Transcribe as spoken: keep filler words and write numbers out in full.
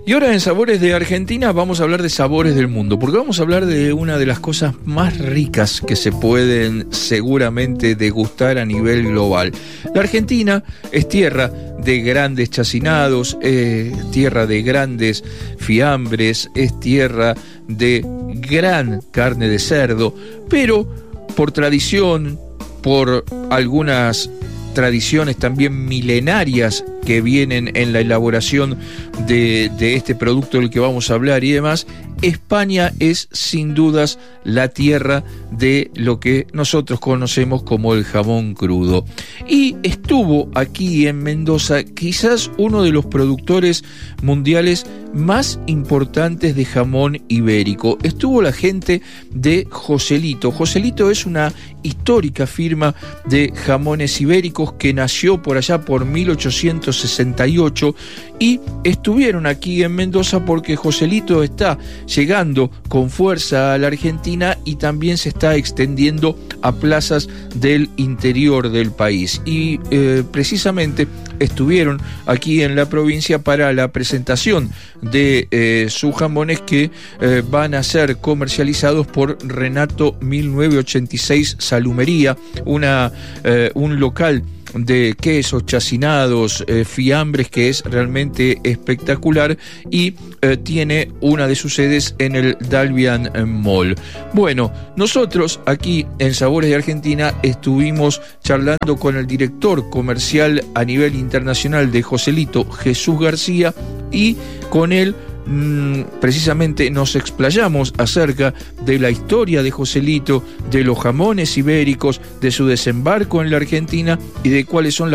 Y ahora en Sabores de Argentina vamos a hablar de sabores del mundo, porque vamos a hablar de una de las cosas más ricas que se pueden seguramente degustar a nivel global. La Argentina es tierra de grandes chacinados, es tierra de grandes fiambres, es tierra de gran carne de cerdo, pero por tradición, por algunas tradiciones también milenarias que vienen en la elaboración de, de este producto del que vamos a hablar y demás, España es sin dudas la tierra de lo que nosotros conocemos como el jamón crudo. Y estuvo aquí en Mendoza quizás uno de los productores mundiales más importantes de jamón ibérico. Estuvo la gente de Joselito. Joselito es una histórica firma de jamones ibéricos que nació por allá por mil ochocientos sesenta y ocho y estuvieron aquí en Mendoza porque Joselito está llegando con fuerza a la Argentina y también se está extendiendo a plazas del interior del país. Y eh, precisamente estuvieron aquí en la provincia para la presentación de eh, sus jamones que eh, van a ser comercializados por Renato mil novecientos ochenta y seis Salumería, una, eh, un local de quesos, chacinados, eh, fiambres que es realmente espectacular y eh, tiene una de sus sedes en el Dalvian Mall. Bueno, nosotros aquí en Sabores de Argentina estuvimos charlando con el director comercial a nivel internacional de Joselito, Jesús García, y con él precisamente nos explayamos acerca de la historia de Joselito, de los jamones ibéricos, de su desembarco en la Argentina y de cuáles son las